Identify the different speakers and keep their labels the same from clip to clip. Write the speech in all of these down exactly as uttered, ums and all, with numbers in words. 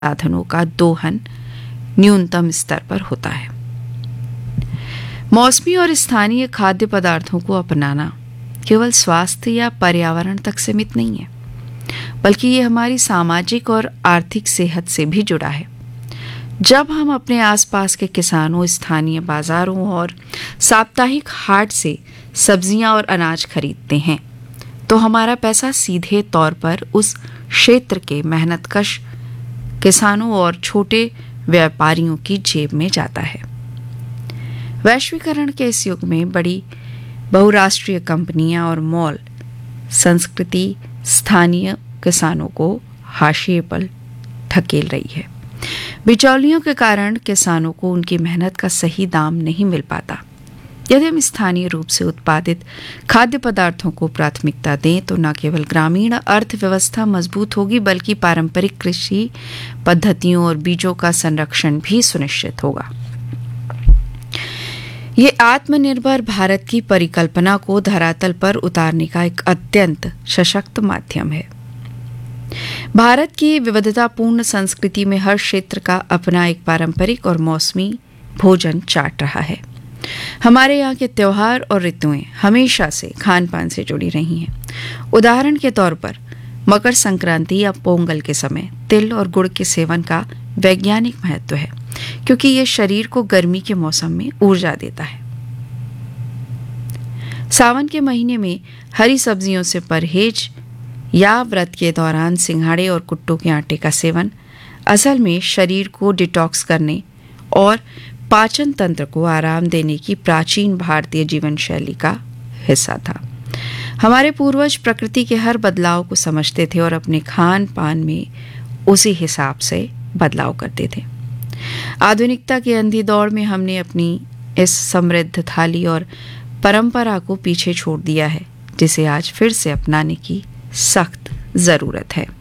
Speaker 1: साधनों का दोहन न्यूनतम स्तर पर होता है। मौसमी और स्थानीय खाद्य पदार्थों को अपनाना केवल स्वास्थ्य या पर्यावरण तक सीमित नहीं है, बल्कि ये हमारी सामाजिक और आर्थिक सेहत से भी जुड़ा है। जब हम अपने आसपास के किसानों, स्थानीय बाजारों और साप्ताहिक हाट से सब्जियां और अनाज खरीदते हैं, तो हमारा पैसा सीधे तौर पर उस क्षेत्र के मेहनतकश किसानों और छोटे व्यापारियों की जेब में जाता है। वैश्वीकरण के इस युग में बड़ी बहुराष्ट्रीय कंपनियां और मॉल संस्कृति स्थानीय किसानों को हाशिए पर धकेल रही है। बिचौलियों के कारण किसानों को उनकी मेहनत का सही दाम नहीं मिल पाता। यदि हम स्थानीय रूप से उत्पादित खाद्य पदार्थों को प्राथमिकता दें तो न केवल ग्रामीण अर्थव्यवस्था मजबूत होगी, बल्कि पारंपरिक कृषि पद्धतियों और बीजों का संरक्षण भी सुनिश्चित होगा। ये आत्मनिर्भर भारत की परिकल्पना को धरातल पर उतारने का एक अत्यंत सशक्त माध्यम है। भारत की विविधतापूर्ण संस्कृति में हर क्षेत्र का अपना एक पारंपरिक और मौसमी भोजन चाट रहा है। हमारे यहाँ के त्योहार और ऋतुएं हमेशा से खान पान से जुड़ी रही हैं। उदाहरण के तौर पर मकर संक्रांति या पोंगल के समय तिल और गुड़ के सेवन का वैज्ञानिक महत्व है, क्योंकि ये शरीर को गर्मी के मौसम में ऊर्जा देता है। सावन के महीने में हरी सब्जियों से परहेज या व्रत के दौरान सिंघाड़े और कुट्टू के आटे का सेवन असल में शरीर को डिटॉक्स करने और पाचन तंत्र को आराम देने की प्राचीन भारतीय जीवन शैली का हिस्सा था। हमारे पूर्वज प्रकृति के हर बदलाव को समझते थे और अपने खान पान में उसी हिसाब से बदलाव करते थे। आधुनिकता की अंधी दौड़ में हमने अपनी इस समृद्ध थाली और परंपरा को पीछे छोड़ दिया है, जिसे आज फिर से अपनाने की सख्त जरूरत है।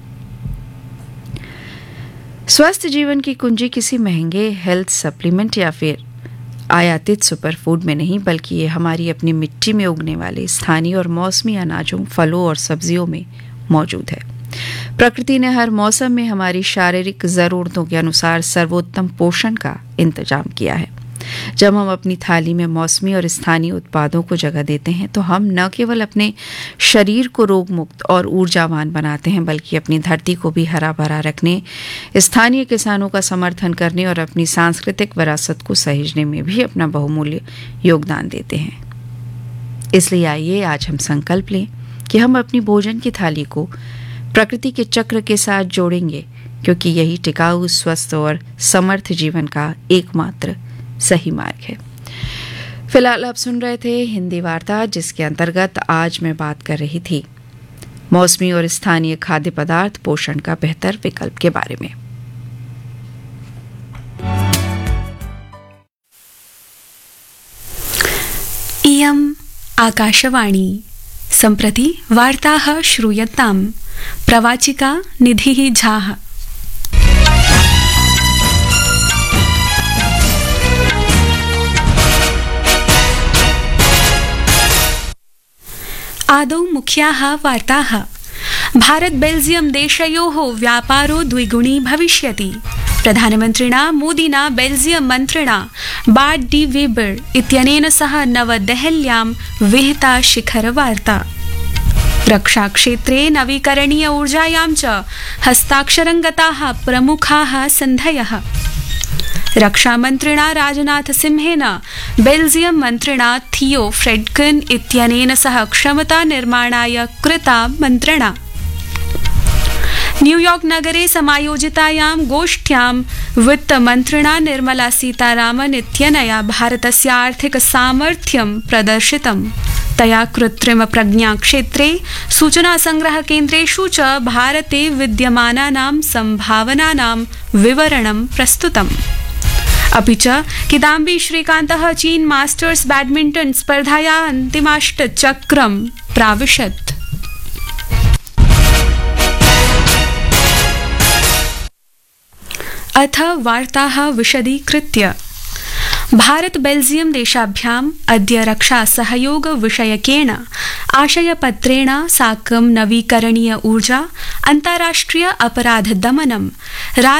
Speaker 1: स्वस्थ जीवन की कुंजी किसी महंगे हेल्थ सप्लीमेंट या फिर आयातित सुपरफूड में नहीं, बल्कि ये हमारी अपनी मिट्टी में उगने वाले स्थानीय और मौसमी अनाजों, फलों और सब्जियों में मौजूद है। प्रकृति ने हर मौसम में हमारी शारीरिक जरूरतों के अनुसार सर्वोत्तम पोषण का इंतजाम किया है। जब हम अपनी थाली में मौसमी और स्थानीय उत्पादों को जगह देते हैं, तो हम न केवल अपने शरीर को रोग मुक्त और ऊर्जावान बनाते हैं, बल्कि अपनी धरती को भी हरा भरा रखने, स्थानीय किसानों का समर्थन करने और अपनी सांस्कृतिक विरासत को सहेजने में भी अपना बहुमूल्य योगदान देते हैं। इसलिए आइए आज हम संकल्प लें कि हम अपनी भोजन की थाली को प्रकृति के चक्र के साथ जोड़ेंगे, क्योंकि यही टिकाऊ, स्वस्थ और समर्थ जीवन का एकमात्र सही मार्ग है। फिलहाल आप सुन रहे थे हिंदी वार्ता, जिसके अंतर्गत आज मैं बात कर रही थी मौसमी और स्थानीय खाद्य पदार्थ पोषण का बेहतर विकल्प के बारे में।
Speaker 2: इयम् आकाशवाणी। सम्प्रति वार्ताः श्रूयन्ताम्। प्रवाचिका निधिः झाः। आदौ मुख्याः वार्ताः। भारत बेल्जियम देशयोः व्यापारो द्विगुणी भविष्यति। प्रधानमन्त्रिणा मोदिना बेल्जियम मन्त्रिणा बार्ट डी वेबर इत्यनेन सह नवदेहल्यां विहिता शिखरवार्ता। रक्षाक्षेत्रे नवीकरणीय ऊर्जायां च हस्ताक्षरं गताः प्रमुखाः सन्धयः। रक्षामन्त्रिणा राजनाथ सिंहेन बेल्जियम मन्त्रिणा थियो फ्रेडकिन इत्यनेन सह क्षमता निर्माणाय कृता मन्त्रणा। न्यूयॉर्क नगरे समायोजितायां गोष्ठ्यां वित्तमन्त्रिणा निर्मला सीतारामन इत्यनया भारतस्य आर्थिक सामर्थ्यं प्रदर्शितम्। तया कृत्रिम प्रज्ञा क्षेत्रे सूचना संग्रह केन्द्रेषु च भारते विद्यमानानां सम्भावनानां विवरणं प्रस्तुतम्। अपि च किदाम्बी श्रीकान्तः चीन मास्टर्स बैडमिण्टन स्पर्धाया अन्तिमाष्टचक्रं प्राविशत्। अथ वार्ताः विशदीकृत्य। भारत बेल्जियम देशाभ्याम् अद्य रक्षा सहयोग विषयकेण आशयपत्रेण साकं नवीकरणीय ऊर्जा अन्ताराष्ट्रिय अपराध दमनं